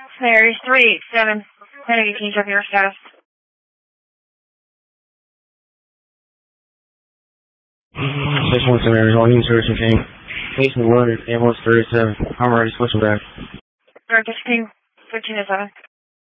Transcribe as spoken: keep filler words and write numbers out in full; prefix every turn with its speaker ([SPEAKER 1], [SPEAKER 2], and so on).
[SPEAKER 1] There's three eight seven. Kennedy, can you check your status?
[SPEAKER 2] six one seven, Arizona, Union Service Machine. Station one, ambulance thirty-seven. I'm ready, switching back.
[SPEAKER 1] Director fifteen, fifteen to seven.